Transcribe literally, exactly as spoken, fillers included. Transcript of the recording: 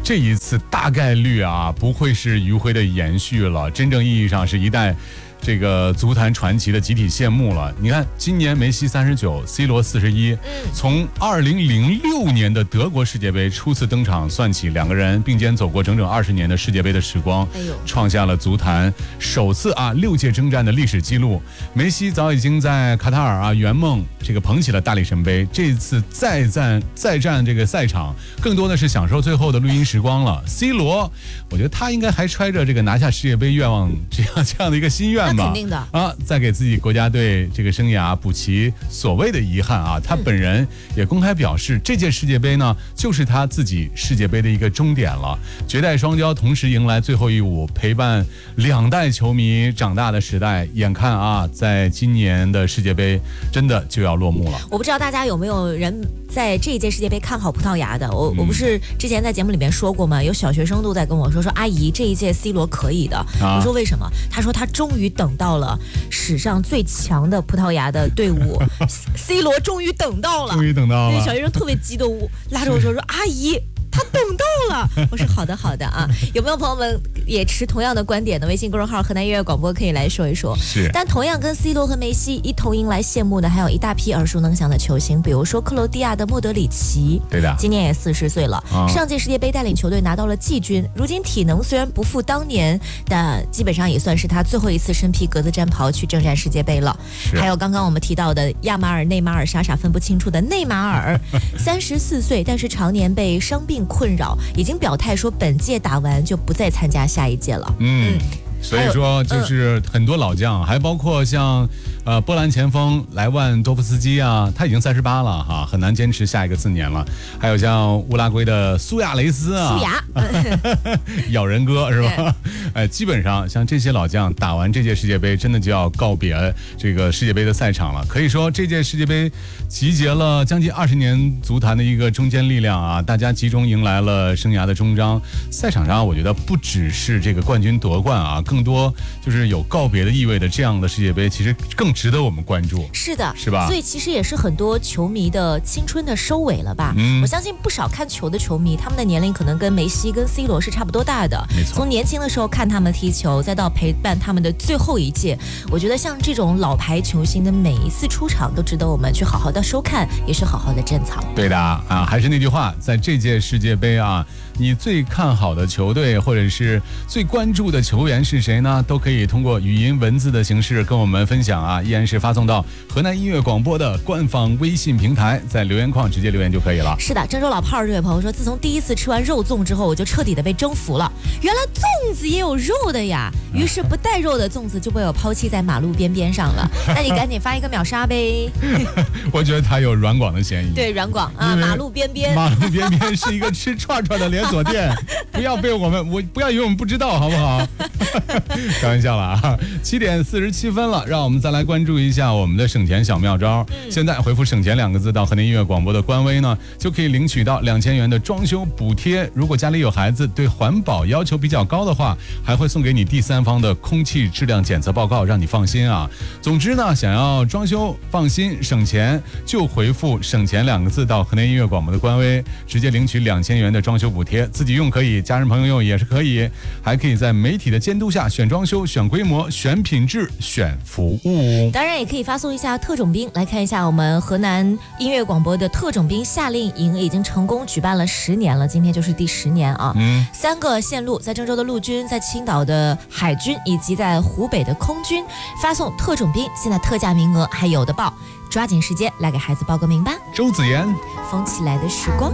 这一次大概率啊不会是余晖的延续了，真正意义上是一代这个足坛传奇的集体谢幕了。你看，今年梅西三十九 ，C 罗四十一，从二零零六年的德国世界杯初次登场算起，两个人并肩走过整整二十年的世界杯的时光， 哎呦， 创下了足坛首次啊六届征战的历史记录。梅西早已经在卡塔尔啊圆梦这个捧起了大力神杯，这次再战再战这个赛场，更多的是享受最后的录音时光了。C 罗，我觉得他应该还揣着这个拿下世界杯愿望这样这样的一个心愿。 那肯定的啊，再给自己国家队这个生涯补齐所谓的遗憾啊！他本人也公开表示，这届世界杯呢，就是他自己世界杯的一个终点了。绝代双骄同时迎来最后一舞，陪伴两代球迷长大的时代，眼看啊，在今年的世界杯真的就要落幕了。 我不知道大家有没有人在这一届世界杯看好葡萄牙的？我、嗯、我不是之前在节目里面说过吗？有小学生都在跟我说说，阿姨，这一届 C 罗可以的。啊、我说为什么？他说他终于等到了史上最强的葡萄牙的队伍，C 罗终于等到了， 终于等到了。 对，小学生特别激动，拉着我说说阿姨。他等到了，我说好的好的啊，有没有朋友们也持同样的观点的？微信公众号河南音乐广播可以来说一说。 是， 但同样跟 C 罗和梅西一同迎来谢幕的，还有一大批耳熟能详的球星，比如说克罗地亚的莫德里奇， 对的， 今年也四十岁了、嗯，上届世界杯带领球队拿到了季军，如今体能虽然不复当年，但基本上也算是他最后一次身披格子战袍去征战世界杯了。还有刚刚我们提到的亚马尔、内马尔傻傻分不清楚的内马尔，三十四岁，但是常年被伤病困扰，已经表态说本届打完就不再参加下一届了。 嗯，嗯所以说就是很多老将，还包括像呃波兰前锋莱万多夫斯基啊，他已经三十八了哈，很难坚持下一个四年了。还有像乌拉圭的苏亚雷斯啊， 苏亚咬人哥是吧？哎，基本上像这些老将打完这届世界杯，真的就要告别这个世界杯的赛场了。可以说这届世界杯集结了将近二十年足坛的一个中坚力量啊，大家集中迎来了生涯的终章。赛场上我觉得不只是这个冠军夺冠啊，更多就是有告别的意味的这样的世界杯，其实更值得我们关注。 是的， 是吧？ 所以其实也是很多球迷的青春的收尾了吧？嗯，我相信不少看球的球迷，他们的年龄可能跟梅西跟 C 罗是差不多大的。 没错， 从年轻的时候看他们踢球，再到陪伴他们的最后一届，我觉得像这种老牌球星的每一次出场，都值得我们去好好的收看，也是好好的珍藏。 对的啊，还是那句话，在这届世界杯啊，你最看好的球队或者是最关注的球员是谁呢？都可以通过语音文字的形式跟我们分享啊，依然是发送到河南音乐广播的官方微信平台，在留言框直接留言就可以了。 是的，郑州老炮儿这位朋友说，自从第一次吃完肉粽之后，我就彻底的被征服了。原来粽子也有肉的呀，于是不带肉的粽子就被我抛弃在马路边边上了。那你赶紧发一个秒杀呗。 我觉得他有软广的嫌疑。 对，软广啊，马路边边， 马路边边是一个吃串串的连锁店，不要被我们，我不要以为我们不知道，好不好？开玩笑了啊！七点四十七分了，让我们再来关注一下我们的省钱小妙招。嗯、现在回复“省钱”两个字到河南音乐广播的官微呢，就可以领取到两千元的装修补贴。如果家里有孩子，对环保要求比较高的话，还会送给你第三方的空气质量检测报告，让你放心啊。总之呢，想要装修放心省钱，就回复“省钱”两个字到河南音乐广播的官微，直接领取两千元的装修补贴，自己用可以，家人朋友用也是可以，还可以在媒体的监督下选装修、选规模、选品质、选服务。 当然也可以发送一下特种兵，来看一下我们河南音乐广播的特种兵夏令营已经成功举办了十年了，今天就是第十年啊。嗯，三个线路，在郑州的陆军，在青岛的海军，以及在湖北的空军，发送特种兵，现在特价名额还有的报，抓紧时间来给孩子报个名吧。 周子妍， 风起来的时光。